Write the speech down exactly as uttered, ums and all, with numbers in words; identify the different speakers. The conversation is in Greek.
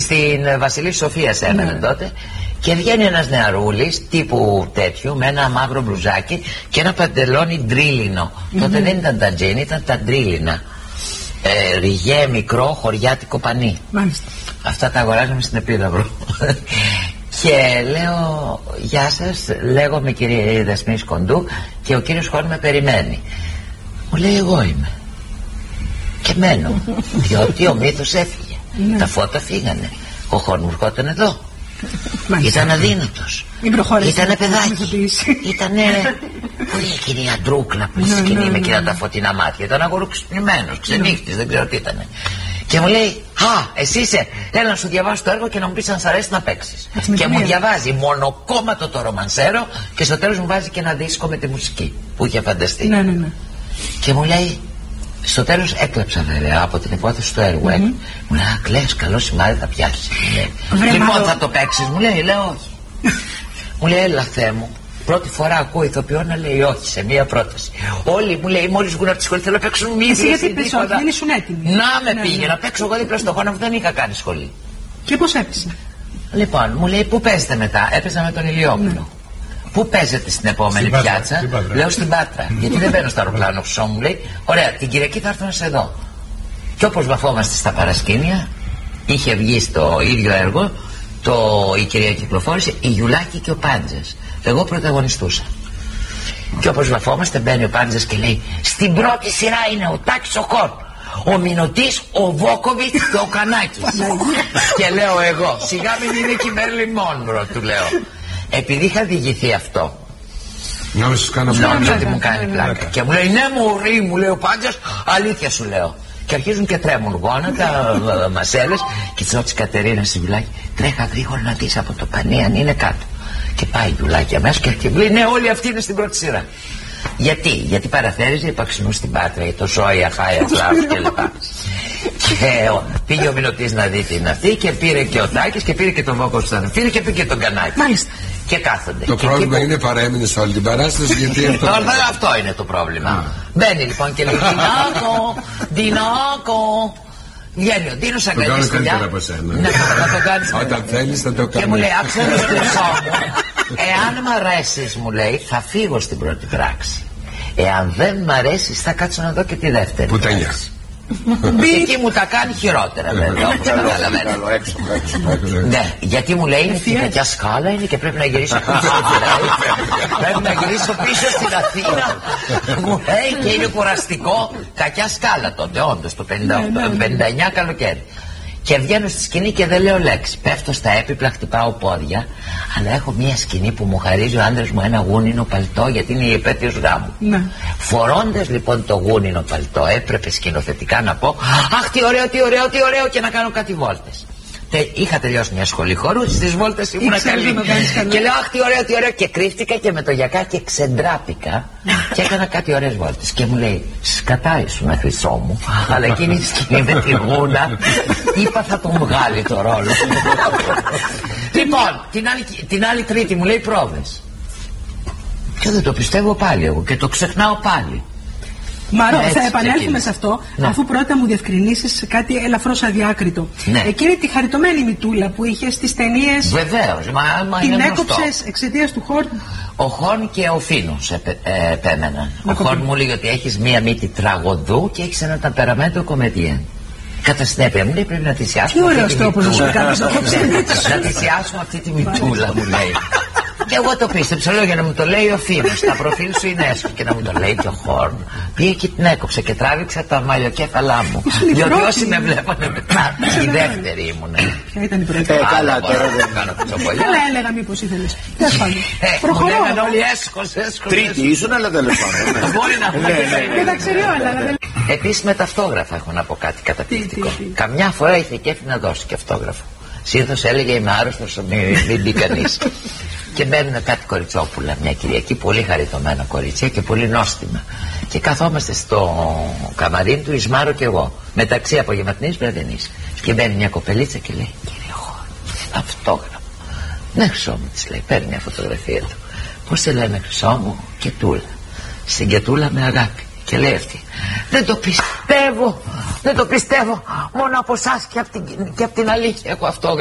Speaker 1: στην Βασιλής Σοφίας έμενε ναι. τότε. Και βγαίνει ένας νεαρούλης τύπου τέτοιου με ένα μαύρο μπλουζάκι και ένα παντελόνι ντρίλινο. Mm-hmm. Τότε δεν ήταν τα τζιν, ήταν τα ντρίλινα. Ε, ριγέ, μικρό, χωριάτικο πανί.
Speaker 2: Μάλιστα.
Speaker 1: Αυτά τα αγοράζουμε στην Επίδαυρο. Και λέω, γεια σας, λέγομαι κυρία Δεσποινής Κοντού και ο κύριος Χόρν με περιμένει. Μου λέει, εγώ είμαι. Και μένω, διότι ο μύθος έφυγε. Τα φώτα φύγανε. Ο Χόρν μου ερχόταν εδώ. Ήταν αδύνατος. Ήτανε παιδάκι. Ήτανε πολύ εκείνη η αντρούκλα που στη σκηνή με εκείνα τα φωτεινά μάτια. Ήταν αγοροκσπνημένος, ξενύχτης, δεν ξέρω τι ήτανε. Και μου λέει, α, εσύ είσαι, έλα να σου διαβάσω το έργο και να μου πεις αν σ' αρέσει να παίξεις. Και μου διαβάζει μονοκόμματο το ρομανσέρο και στο τέλος μου βάζει και ένα δίσκο με τη μουσική που είχε φανταστεί.
Speaker 2: Ναι, ναι, ναι.
Speaker 1: Και μου λέει, στο τέλος έκλαψα βέβαια από την υπόθεση του έργου. Mm-hmm. Μου λέει, α, κλαις, καλό σημάδι θα πιάσεις. Λοιπόν, θα το παίξεις, μου λέει, λέω όχι. Μου λέει, έλα Θεέ μου. Πρώτη φορά ακούω ηθοποιό να λέει όχι σε μία πρόταση. Όλοι μου λέει, μόλις βγουν από τη σχολή θέλω να παίξουν μία.
Speaker 2: Εσύ γιατί πες όχι, δεν ήσουν έτοιμη.
Speaker 1: Να με ναι, πήγε ναι. να παίξω εγώ δίπλα στο χώρο, δεν είχα κάνει σχολή.
Speaker 2: Και πώς έπαιζε? Λοιπόν,
Speaker 1: μου λέει, πού παίζετε μετά? Έπαιζα με τον Ηλιόπουλο. Ναι. Πού παίζετε στην επόμενη στην πιάτσα? Στην Λέω στην Πάτρα. Γιατί δεν μπαίνω στο αεροπλάνο, χρυσό μου λέει. Ωραία, την Κυριακή θα έρθω να σε δω. Και όπως βαφόμαστε στα παρασκήνια, είχε βγει στο ίδιο έργο το, η κυρία κυκλοφόρησε, η Γιουλάκη και ο Πάντζας. Εγώ πρωταγωνιστούσα. Και όπως βαφόμαστε, μπαίνει ο Πάντζας και λέει: στην πρώτη σειρά είναι ο Τάκης ο Χόρν, ο Μινωτής, ο Βόκοβιτς και ο Κανάκης. Και λέω εγώ, σιγά μην είναι και η Μέρλιν Μόνρο, του λέω. Επειδή είχα διηγηθεί αυτό,
Speaker 3: νόμιζα
Speaker 1: ότι μου κάνει πλάκα. Και μου λέει, ναι μωρή, μου λέει ο Πάντζας, αλήθεια σου λέω. Και αρχίζουν και τρέμουν γόνατα, μασέλες. Και της ρώτησε Κατερίνα στη Γιουλάκη, τρέχα γρήγορα να δεις από το πανί αν είναι κάτω. Και πάει η Γιουλάκη αμέσως και μου λέει, ναι, όλοι αυτοί είναι στην πρώτη σειρά. Γιατί, γιατί παραθέριζε υπαξινού στην Πάτρα, το Σόια, Χάια, Κλάους κλπ. Και πήγε ο Μινωτής να δει την αυτή και πήρε και ο Τάκης και πήρε και τον Βόκο στον πήρε και πήγε και τον Κανάκη.
Speaker 2: Μάλιστα.
Speaker 1: Και κάθονται.
Speaker 3: Το
Speaker 1: και
Speaker 3: πρόβλημα
Speaker 1: και...
Speaker 3: είναι παρέμεινε σε όλη την παράσταση γιατί αυτό...
Speaker 1: αυτό είναι το πρόβλημα. Μπαίνει λοιπόν και λέει Δινάκο, Δινάκο. Βγαίνει ο Ντίνος, αγκαλιάζει τη δουλειά. Ναι, θα το κάνεις.
Speaker 3: Όταν θέλεις θα το κάνεις.
Speaker 1: Και μου λέει, άκουσα το χρυσό μου. Εάν μ' αρέσεις, μου λέει, θα φύγω στην πρώτη πράξη. Εάν δεν μ' αρέσεις, θα κάτσω να δω και τη δεύτερη.
Speaker 3: Πουτανιά.
Speaker 1: Και εκεί μου τα κάνει χειρότερα, βέβαια, όπως καταλαβαίνετε. Ναι, γιατί μου λέει, είναι και κακιά σκάλα είναι και πρέπει να γυρίσω πίσω. Πρέπει να γυρίσω πίσω στην Αθήνα. Μου λέει και είναι κουραστικό. Κακιά σκάλα τότε, όντως, το πενήντα εννιά καλοκαίρι. Και βγαίνω στη σκηνή και δεν λέω λέξη. Πέφτω στα έπιπλα, χτυπάω πόδια. Αλλά έχω μια σκηνή που μου χαρίζει ο άντρας μου ένα γούνινο παλτό, γιατί είναι η επέτειος γάμου. Ναι. Φορώντας λοιπόν το γούνινο παλτό, έπρεπε σκηνοθετικά να πω αχ, τι ωραίο, τι ωραίο, τι ωραίο, και να κάνω κάτι βόλτες. Είχα τελειώσει μια σχολή χορού, στις βόλτες ήμουν καλή. Και λέω αχ, τι ωραίο, τι ωραίο, και κρύφτηκα και με το γιακά και ξεντράπηκα και έκανα κάτι ωραίες βόλτες. Και μου λέει, σκατά ήσουν χρυσό μου, αλλά εκείνη η σκηνή με τη γούνα είπα θα τον βγάλει το ρόλο. Λοιπόν, την άλλη, την άλλη Τρίτη μου λέει πρόβες. Και δεν το πιστεύω πάλι εγώ και το ξεχνάω πάλι.
Speaker 2: Μαρό, θα επανέλθουμε σε αυτό, ναι. Αφού πρώτα μου διευκρινίσεις κάτι ελαφρώς αδιάκριτο. Ναι. Εκείνη τη χαριτωμένη μητούλα που είχε στις ταινίες.
Speaker 1: Βεβαίως, μα, μα
Speaker 2: την έκοψες εξαιτίας του Χόρν.
Speaker 1: Ο Χόρν και ο Φίνος επέμεναν. Ο Χόρν μου λέει ότι έχεις μία μύτη τραγωδού και έχεις ένα ταπεραμέντο κομμεντιέν. Κατά συνέπεια μου λέει πρέπει να θυσιάσουμε αυτή τη μητούλα. Να θυσιάσουμε αυτή τη μητούλα, μου λέει. Και εγώ το πίστεψα, λέω για να μου το λέει ο Φίνος, τα προφίλ σου είναι έσχο, και να μου το λέει και ο Χόρν. Πήγε και την έκοψε και τράβηξα τα μαλλιοκέφαλά μου. Διότι όσοι με βλέπανε μετά, η δεύτερη ήμουν.
Speaker 2: Ποια ήταν η πρώτη?
Speaker 1: Ε, καλά, τώρα δεν κάνω κουτσοπολιά.
Speaker 2: Καλά, έλεγα μήπως ήθελες.
Speaker 1: Μου λέγανε όλοι έσχος, έσχος.
Speaker 4: Τρίτη ήσουν, αλλά τέλος πάντων.
Speaker 1: Μπορεί να
Speaker 2: πει. Και τα ξεριόλα.
Speaker 1: Επίσης με τα αυτόγραφα έχω να πω κάτι καταπληκτικό. Καμιά φορά είχε κέφι να δώσει και αυτόγραφο. Συνήθως έλεγε είμαι άρρωστος, μην μπει κανείς. Και μπαίνουν κάτι κοριτσόπουλα μια Κυριακή, πολύ χαριτωμένα κορίτσια και πολύ νόστιμα. Και καθόμαστε στο καμαρίν του, Ισμάρο και εγώ, μεταξύ απογευματινής βραδινής. Και μπαίνει μια κοπελίτσα και λέει: κύριε Χόρν, αυτόγραφο. Ναι, χρυσό μου, της λέει, παίρνει μια φωτογραφία του. Πώς σε λένε, χρυσό μου? Κετούλα. Στην Κετούλα με αγάπη. Και λέει αυτή: δεν το πιστεύω, δεν το πιστεύω. Μόνο από εσάς και από την, και από την αλήθεια έχω αυτόγραφο.